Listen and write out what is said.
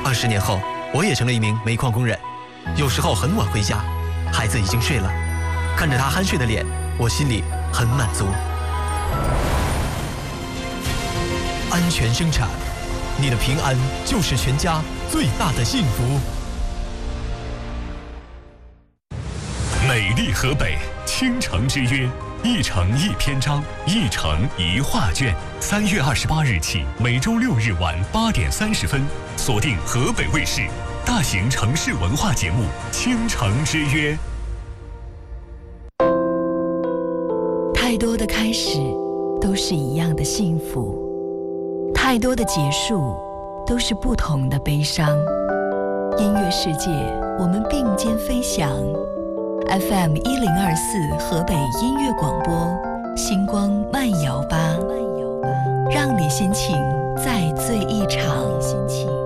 20年后，我也成了一名煤矿工人，有时候很晚回家，孩子已经睡了，看着他酣睡的脸，我心里很满足。安全生产，你的平安就是全家最大的幸福。 美丽河北，倾城之约，一城一篇章，一城一画卷。3月28日起，每周6日晚8点30分，锁定河北卫视大型城市文化节目《倾城之约》。 太多的开始都是一样的幸福，太多的结束都是不同的悲伤。音乐世界，我们并肩飞翔。FM 1024河北音乐广播，星光慢摇吧，让你心情再醉一场。